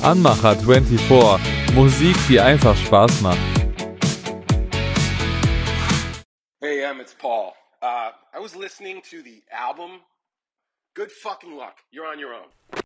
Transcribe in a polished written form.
Anmacher 24. Musik, die einfach Spaß macht. Hey, it's Paul. I was listening to the album. Good fucking luck. You're on your own.